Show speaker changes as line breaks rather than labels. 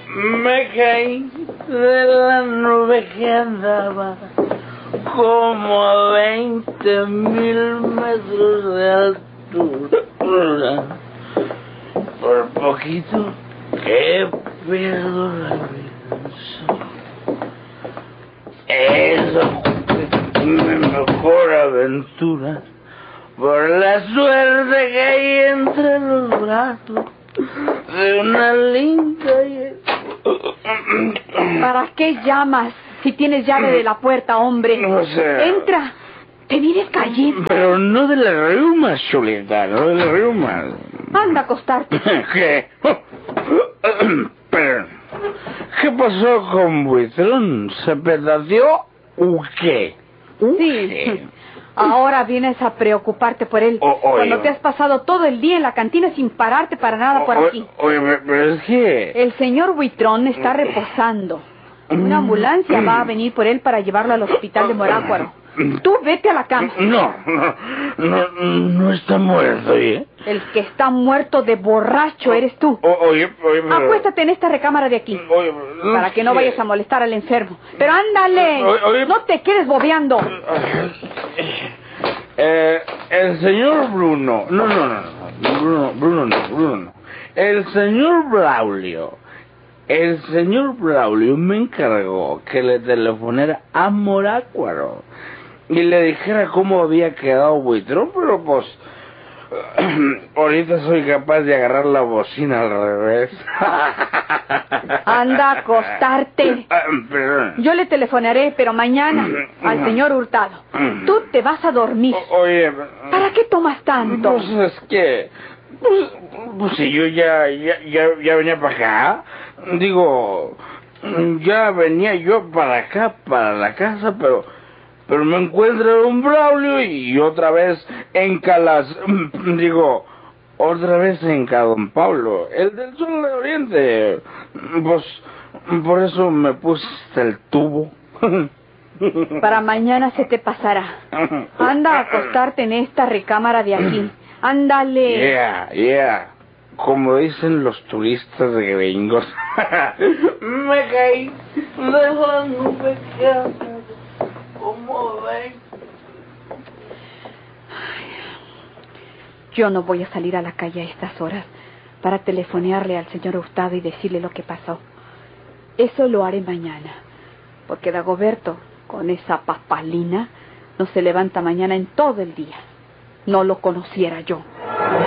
Me caí de la nube que andaba como a 20,000 metros de altura. Por poquito que pierdo la vida. Eso fue mi mejor aventura. Por la suerte que hay entre los brazos de una linda
¿Para qué llamas si tienes llave de la puerta, hombre?
No sé.
Entra. Te vienes cayendo.
Pero no de las riumas, Chulita, no de las riumas.
Anda a acostarte.
¿Qué? Pero, ¿qué pasó con Buitrón? ¿Se petateó o qué?
Sí. Ahora vienes a preocuparte por él. Cuando te has pasado todo el día en la cantina sin pararte para nada por aquí.
Oye, pero es que...
El señor Buitrón está reposando. Una ambulancia va a venir por él para llevarlo al hospital de Morácuaro. Tú vete a la cama.
No está muerto, ¿eh?
El que está muerto de borracho eres tú.
Oye, pero...
Acuéstate en esta recámara de aquí.
Oye,
para que no vayas a molestar al enfermo. Pero ándale. No te quedes bobeando.
El señor Bruno... No. Bruno no. El señor Braulio... El señor Braulio me encargó que le telefonara a Morácuaro y le dijera cómo había quedado Buitrón, pero pues ahorita soy capaz de agarrar la bocina al revés.
Anda a acostarte.
Perdón.
Yo le telefonaré, pero mañana, al señor Hurtado. Tú te vas a dormir.
Oye...
¿Para qué tomas tanto?
Pues es que... Pues si yo ya venía para acá. Digo, ya venía yo para acá, para la casa, pero me encuentro un Braulio y otra vez en otra vez en Don Pablo, el del Sol de Oriente. Pues, por eso me puse el tubo.
Para mañana se te pasará. Anda a acostarte en esta recámara de aquí. Ándale.
Yeah. Como dicen los turistas gringos. Me caí de la nube que andaba como ven.
Yo no voy a salir a la calle a estas horas para telefonearle al señor Hurtado y decirle lo que pasó. Eso lo haré mañana, porque Dagoberto, con esa papalina, no se levanta mañana en todo el día. No lo conociera yo.